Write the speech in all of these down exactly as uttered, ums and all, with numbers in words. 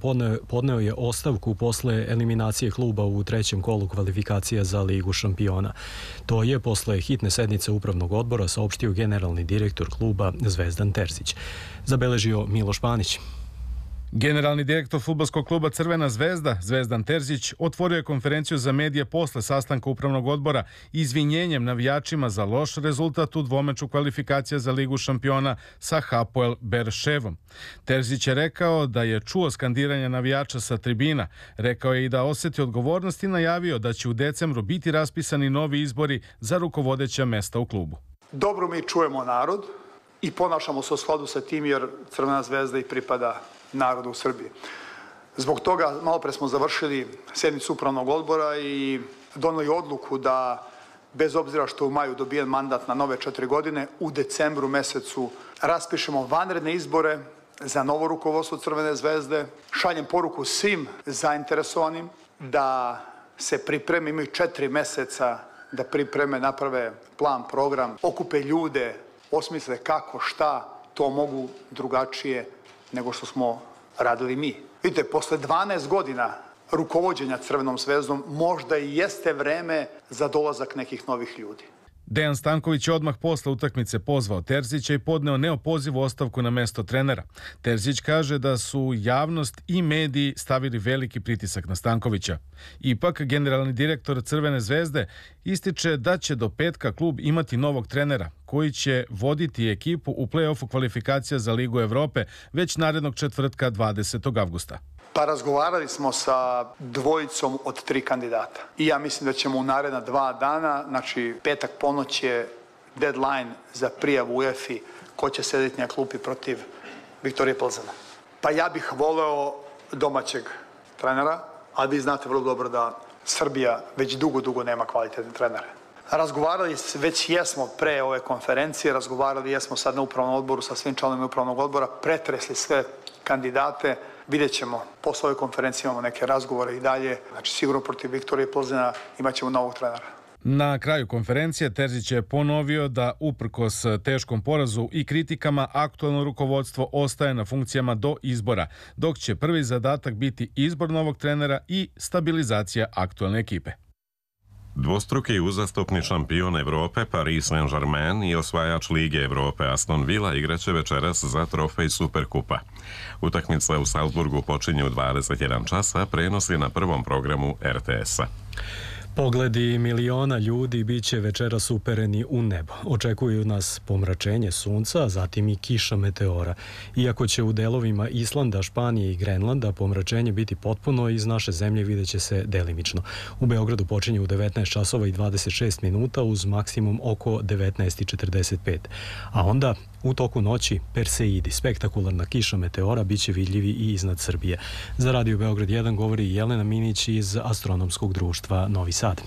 podneo, podneo je ostavku posle eliminacije kluba u trećem kolu kvalifikacija za Ligu šampiona. To je posle hitne sednice upravnog odbora saopštio generalni direktor kluba Zvezdan Terzić. Zabeležio Miloš Panić. Generalni direktor fudbalskog kluba Crvena zvezda, Zvezdan Terzić, otvorio je konferenciju za medije posle sastanka upravnog odbora izvinjenjem navijačima za loš rezultat u dvomeču kvalifikacija za Ligu šampiona sa Hapoel Berševom. Terzić je rekao da je čuo skandiranje navijača sa tribina. Rekao je i da osjeti odgovornost i najavio da će u decembru biti raspisani novi izbori za rukovodeća mesta u klubu. Dobro mi čujemo narod i ponašamo se u skladu sa tim jer Crvena zvezda i pripada narodu u Srbiji. Zbog toga malo pre smo završili sednicu upravnog odbora i doneli odluku da, bez obzira što u maju dobijen mandat na nove četiri godine, u decembru mesecu raspišemo vanredne izbore za novo rukovodstvo Crvene zvezde. Šaljem poruku svim zainteresovanim da se pripreme, imaju četiri meseca da pripreme, naprave plan, program, okupe ljude, osmisle kako, šta, to mogu drugačije nego što smo radili mi. Vidite, posle dvanaest godina rukovođenja Crvenom zvezdom možda i jeste vreme za dolazak nekih novih ljudi. Dejan Stanković je odmah posle utakmice pozvao Terzića i podneo neopozivu ostavku na mesto trenera. Terzić kaže da su javnost i mediji stavili veliki pritisak na Stankovića. Ipak, generalni direktor Crvene zvezde ističe da će do petka klub imati novog trenera koji će voditi ekipu u play-offu kvalifikacija za Ligu Evrope već narednog četvrtka dvadesetog avgusta. Pa razgovarali smo sa dvojicom od tri kandidata. I ja mislim da ćemo u naredna dva dana, znači petak ponoć je deadline za prijavu u UEFA ko će sedeti na klupi protiv Viktorije Plzena. Pa ja bih voleo domaćeg trenera, a vi znate vrlo dobro da Srbija već dugo, dugo nema kvalitetne trenere. Razgovarali već jesmo pre ove konferencije, razgovarali jesmo sad na upravnom odboru sa svim članovima upravnog odbora, pretresli sve kandidate. Vidjet ćemo, posle ove konferencije imamo neke razgovore i dalje. Znači sigurno protiv Viktorije Plzena imat ćemo novog trenera. Na kraju konferencije Terzić je ponovio da uprkos teškom porazu i kritikama aktualno rukovodstvo ostaje na funkcijama do izbora, dok će prvi zadatak biti izbor novog trenera i stabilizacija aktualne ekipe. Dvostruki uzastopni šampion Evrope Paris Saint-Germain i osvajač Lige Evrope Aston Villa igraće večeras za trofej Superkupa. Utakmica u Salzburgu počinje u dvadeset jedan časa, prenos je na prvom programu R T S-a. Pogledi miliona ljudi bit će večeras upereni u nebo. Očekuju nas pomračenje sunca, a zatim i kiša meteora. Iako će u delovima Islanda, Španije i Grenlanda pomračenje biti potpuno, iz naše zemlje vidjet će se delimično. U Beogradu počinje u devetnaest časova i dvadeset šest minuta uz maksimum oko devetnaest i četrdeset pet. A onda u toku noći Perseidi, spektakularna kiša meteora, bit će vidljivi i iznad Srbije. Za Radio Beograd jedan govori Jelena Minić iz Astronomskog društva Novi Sad.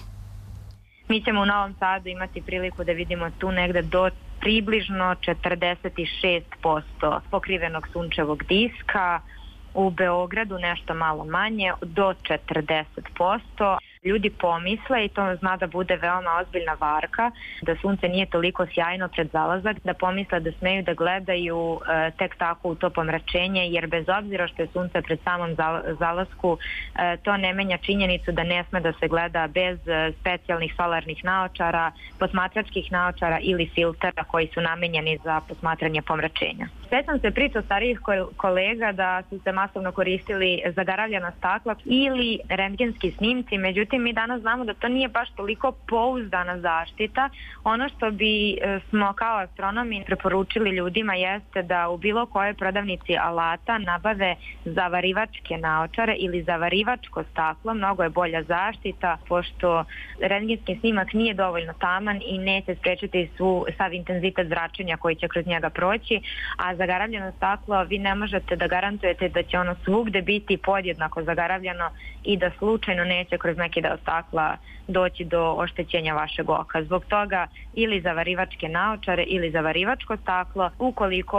Mi ćemo u Novom Sadu imati priliku da vidimo tu negde do približno četrdeset šest posto pokrivenog sunčevog diska, u Beogradu nešto malo manje, do četrdeset posto. Ljudi pomisle, i to zna da bude veoma ozbiljna varka, da sunce nije toliko sjajno pred zalazak, da pomisle da smeju da gledaju e, tek tako u to pomračenje, jer bez obzira što je sunce pred samom zalasku, e, to ne menja činjenicu da ne sme da se gleda bez e, specijalnih solarnih naočara, posmatračkih naočara ili filtera koji su namenjeni za posmatranje pomračenja. Sećam se priča starijih kolega da su se masovno koristili zagaravljena stakla ili rentgenski snimci, međutim mi danas znamo da to nije baš toliko pouzdana zaštita. Ono što bi smo kao astronomi preporučili ljudima jeste da u bilo kojoj prodavnici alata nabave zavarivačke naočare ili zavarivačko staklo, mnogo je bolja zaštita, pošto rentgenski snimak nije dovoljno taman i neće sprečiti svu, sav intenzitet zračenja koji će kroz njega proći, a zagaravljeno staklo vi ne možete da garantujete da će ono svugde biti podjednako zagaravljeno i da slučajno neće kroz neki deo stakla doći do oštećenja vašeg oka. Zbog toga ili zavarivačke naočare ili zavarivačko staklo. Ukoliko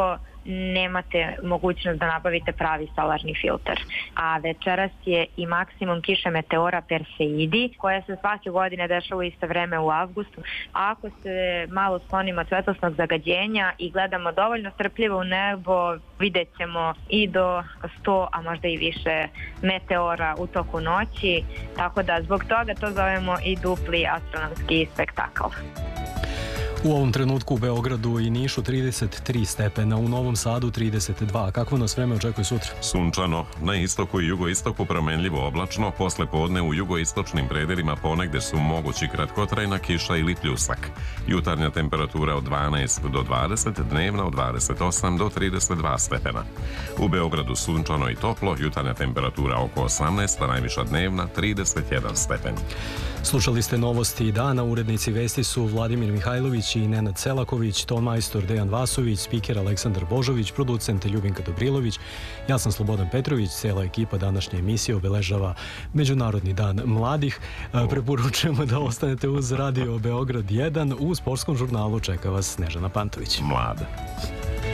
nemate mogućnost da nabavite pravi solarni filter. A večeras je i maksimum kiše meteora Perseidi, koja se svake godine dešava u isto vreme u avgustu. Ako se malo sklonimo od svetlosnog zagađenja i gledamo dovoljno strpljivo u nebo, vidjet ćemo i do sto, a možda i više meteora u toku noći, tako da zbog toga to zovemo i dupli astronomski spektakl. U ovom trenutku u Beogradu i Nišu trideset tri stepena, u Novom Sadu trideset dva. Kakvo nas vreme očekuje sutra? Sunčano, na istoku i jugoistoku promenljivo oblačno, posle podne u jugoistočnim predelima ponegde su mogući kratkotrajna kiša ili pljusak. Jutarnja temperatura od dvanaest do dvadeset, dnevna od dvadeset osam do trideset dva stepena. U Beogradu sunčano i toplo, jutarnja temperatura oko osamnaest, a najviša dnevna trideset jedan stepen. Slušali ste novosti dana, urednici vesti su Vladimir Mihajlović i Nenad Selaković, ton majstor Dejan Vasović, spiker Aleksandar Božović, producent Ljubinka Dobrilović, ja sam Slobodan Petrović, cela ekipa današnje emisije obeležava Međunarodni dan mladih. Preporučujemo da ostanete uz Radio Beograd jedan, u sportskom žurnalu čeka vas Snežana Pantović. Mlada.